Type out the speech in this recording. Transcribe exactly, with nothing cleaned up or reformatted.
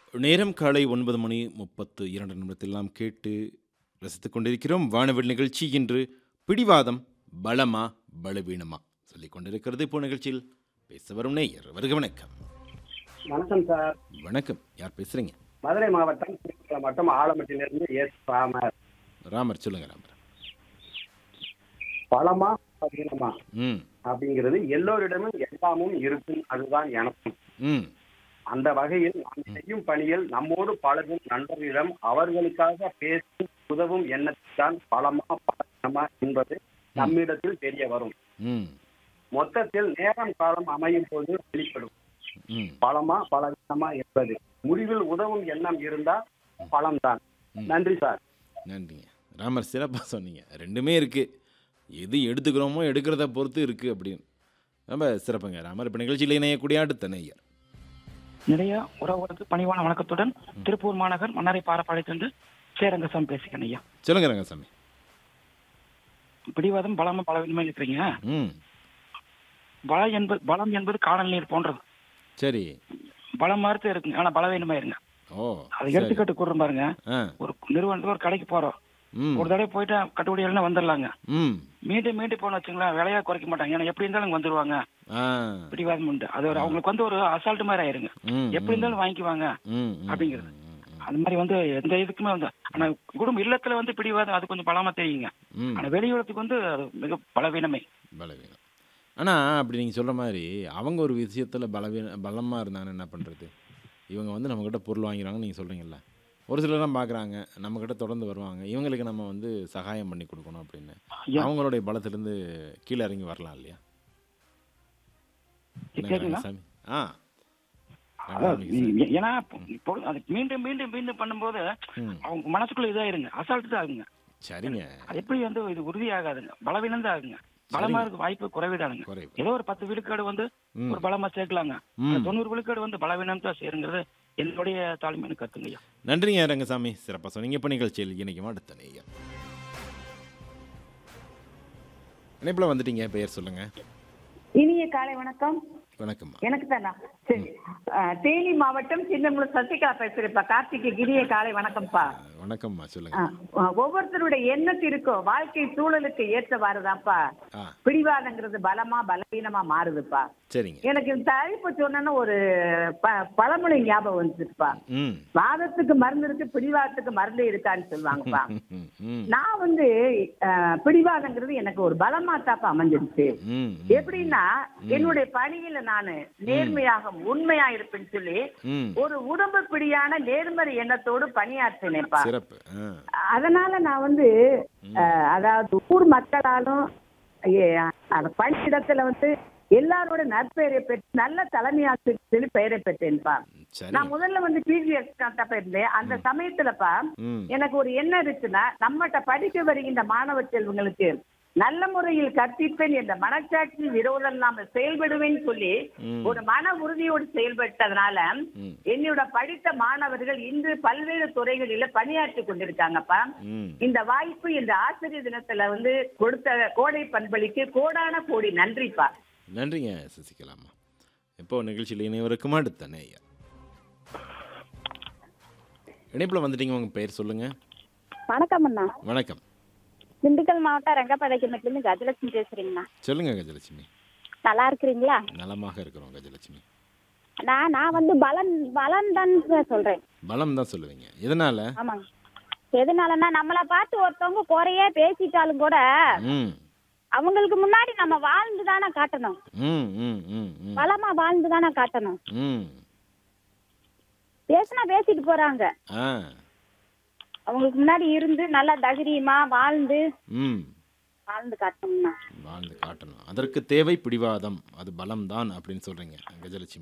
நேரம் காலை ஒன்பது மணி முப்பத்து இரண்டு நிமிடத்தில் நாம் கேட்டு ரசித்துக் கொண்டிருக்கிறோம். வானவில் நிகழ்ச்சி இன்று பிடிவாதம் பலமா பலவீனமா சொல்லிக் கொண்டிருக்கிறது. இப்போ நிகழ்ச்சியில் பேச வரும் நேயர் வருக. வணக்கம். வணக்கம் சார். வணக்கம். யார் பேசுறீங்க? மதுரை மாவட்டம் திருக்குளம் வட்டம் ஆலமட்டிலிருந்து எஸ் ராமர். ராமர் சொல்லுங்க. ராமர், பலமா பலவீனமா ம் அப்படிங்கிறது எல்லோரிடமும் எல்லாமும் இருக்கும், அதுதான் எனக்கும். ம் அந்த வகையில் நாம் செய்யும் பணியில் நம்மோடு பழகும் நண்பர்களிடம் அவர்களுக்காக பேசும் உதவும் எண்ணத்தான் பலமா பலவீனமா என்பது நம்மிடத்தில் தெரிய வரும். ம் மொத்தத்தில் நேரம் காலம் அமையும் போது வெளிப்படும் ம் பலமா பலவீனமா என்பது. முடிவில் உதவும் எண்ணம் இருந்தால் பலம்தான். நன்றி சார். நன்றிங்க ராமர், சிறப்பாக சொன்னீங்க. ரெண்டுமே இருக்குது, எது எடுத்துக்கிறோமோ எடுக்கிறத பொறுத்து இருக்குது அப்படின்னு. ரொம்ப சிறப்புங்க ராமர். இப்போ நிகழ்ச்சியில் இணையக்கூடிய அடுத்த நேயர். நிறைய உறவுகளுக்கு பணிவான வணக்கத்துடன் திருப்பூர் மாநகர் மன்னரை பாரப்பாளையத்திலிருந்து சேரங்கசாமி பேசுகிறேன் ஐயா. சொல்லுங்க ரங்கசாமி. பிடிவாதம் பலமா பலவீனமா இருக்கிறீங்க. ம் பலம் என்பது பலம் என்பது காணல் நீர் போன்றது. சரி. பலம் மறுத்து இருக்குங்க, ஆனா பலவீனமா இருங்க. ஓ, அதை எடுத்துக்கிட்டு கூடுறோம் பாருங்க. ஆ ஒரு நிறுவனத்துக்கு ஒரு கடைக்கு போறோம், ம் ஒரு தடவை போயிட்டு கட்டுப்படி இல்லைன்னா வந்துடலாங்க. ம் மீண்டும் மீண்டும் போன வச்சுங்களேன், விலையா குறைக்க மாட்டாங்க. ஏன்னா எப்படி இருந்தாலும் இங்க வந்துருவாங்க. ஆ பிடிவாதம் உண்டு. அது ஒரு அவங்களுக்கு வந்து ஒரு அசால்ட் மாதிரி ஆயிருங்க. ம் எப்படி இருந்தாலும் வாங்கிக்குவாங்க ம் ம் அப்படிங்கிறது. அந்த மாதிரி வந்து எந்த இதுக்குமே வந்து, ஆனா குடும்ப இல்லத்துல வந்து பிடிவாதம் அது கொஞ்சம் பலமா தெரியுங்க. ம் ஆனா வெளியுலகத்துக்கு வந்து அது மிக பலவீனமே. பலவீனம். ஆனால் அப்படி நீங்கள் சொல்கிற மாதிரி அவங்க ஒரு விஷயத்தில் பலவீன பலமாக இருந்தாங்கன்னு என்ன பண்ணுறது? இவங்க வந்து நம்மக்கிட்ட பொருள் வாங்கிறாங்கன்னு நீங்கள் சொல்கிறீங்கல்ல, ஒரு சிலர்லாம் பார்க்குறாங்க நம்மக்கிட்ட தொடர்ந்து வருவாங்க, இவங்களுக்கு நம்ம வந்து சகாயம் பண்ணி கொடுக்கணும் அப்படின்னு. ஐயா, அவங்களுடைய பலத்திலேருந்து கீழே இறங்கி வரலாம் இல்லையா? என்ன கேக்குங்களா? ரங்கசாமி? ஆ அதாவது ரங்கசாமி சார். நீ- ஏன்னா இப்போ அது மீண்டும் மீண்டும் மீண்டும் பண்ணும்போது ம் அவங்க மனசுக்குள்ள இதாயிருங்க, அசால்ட்டு தான் ஆகுங்க. சரிங்க. அது எப்படி வந்து இது உறுதியாகாதுங்க, பலவீனம் தான் ஆகுங்க. பலமா இருக்க வாய்ப்பு குறைவுதானுங்க. குறைவு. ஏதோ ஒரு பத்து விழுக்காடு வந்து ம் ஒரு பலமா சேர்க்கலாங்க. ம் ஆனா தொண்ணூறு விழுக்காடு வந்து பலவீனம் தான் சேருங்கிறது என்னுடைய தாழ்மையான கருத்துங்க ஐயா. நன்றிங்க ரங்கசாமி, சிறப்பாக சொன்னீங்க. இப்போ நிகழ்ச்சியில் இன்றைக்கும் அடுத்த நேயர் இணைப்பில் வந்துட்டீங்க. பெயர் சொல்லுங்கள். இனிய காலை வணக்கம். வணக்கம்மா. எனக்கு தானா? சரி. அஹ், தேனி மாவட்டம் சின்னமுள சசிகலா பேசுறேன்ப்பா. கார்த்திகை கிரிய காலை வணக்கம்ப்பா. வணக்கம்மா, சொல்லுங்க. அஹ், அஹ், ஒவ்வொருத்தருடைய எண்ணத்திற்கோ வாழ்க்கை சூழலுக்கு ஏற்றவாறுதான்ப்பா ஆ பிடிவாதங்கிறது பலமா பலவீனமா மாறுதுப்பா. சரிங்க. எனக்கு இந்த தலைப்பு சொன்னா ஒரு ப- பழமொழி ஞாபகம் வந்துச்சுப்பா. ம் வாதத்துக்கு மருந்து இருக்கு, பிடிவாதத்துக்கு மருந்து இருக்கான்னு சொல்லுவாங்கப்பா. ம் ம் நான் வந்து அஹ், பிடிவாதங்கிறது எனக்கு ஒரு பலமா தாப்பா அமைஞ்சிருச்சு. ம் எப்படின்னா என்னுடைய பணியில நானு நேர்மையாக உண்மையா இருப்பேன்னு சொல்லி ம் ஒரு உடம்பு பிடியான நேர்மறை எண்ணத்தோடு பணியாற்றினேப்பா. சிறப்பு. ஆ அதனால நான் வந்து அஹ், அதாவது ஊர் மக்களாலும் ஏ, அந்த பணியிடத்துல வந்து எல்லாரோட நற்பெயரை பெற்று நல்ல தலைமை ஆசிரியர் சொல்லி பெயரை பெற்றேன்ப்பா. சரி. நான் முதல்ல வந்து பிஜிஎஸ் இருந்தேன். அந்த சமயத்துலப்பா ம் எனக்கு ஒரு எண்ணம் இருக்குன்னா, நம்மகிட்ட படிக்க வருகின்ற மாணவ செல்வங்களுக்கு நல்ல முறையில் கற்பிப்பேன் என்ற மனச்சாட்சி விரோதம் இல்லாமல் செயல்படுவேன்னு சொல்லி ம் ஒரு மன உறுதியோடு செயல்பட்டதுனால ம் என்னோட படித்த மாணவர்கள் இன்று பல்வேறு துறைகளில பணியாற்றி கொண்டிருக்காங்கப்பா. ம் இந்த வாய்ப்பு இந்த ஆசிரியர் தினத்துல வந்து கொடுத்த கோடை பண்பளிக்கு கோடான கோடி நன்றிப்பா. நன்றிங்க சசிகலாம்மா. இப்போ நிகழ்ச்சியில் இணைவருக்கும் அடுத்த நேயர் இணைப்பில் வந்துட்டீங்க. உங்கள் பெயர் சொல்லுங்கள். வணக்கம் அண்ணா. வணக்கம். திண்டுக்கல் மாவட்டம் ரெங்கப்படைக்கமட்டிலிருந்து கஜலட்சுமி பேசுறீங்கண்ணா. சொல்லுங்க கஜலட்சுமி. நல்லா இருக்கிறீங்களா? நலமாக இருக்கிறோம் கஜலட்சுமி. நான் நான் வந்து பலன் பலன் தான் சொல்றேன். பலம் தான் சொல்லுவீங்க, எதனால? ஆமாங்க. எதனாலன்னா நம்மளை பார்த்து ஒருத்தவங்க குறைய பேசிட்டாலும் கூட ம் அவங்களுக்கு முன்னாடி நம்ம வாழ்ந்து தானே காட்டணும். ம் ம் ம் ம் பலமா வாழ்ந்து தானே காட்டணும். ம் பேசினா பேசிட்டு போறாங்க, ஆ அவங்களுக்கு முன்னாடி இருந்து நல்லா தைரியமா வாழ்ந்து ம் வாழ்ந்து காட்டணும்னா வாழ்ந்து காட்டணும். அதற்கு தேவை பிடிவாதம், அது பலம் தான் அப்படின்னு சொல்கிறீங்க கஜலட்சுமி.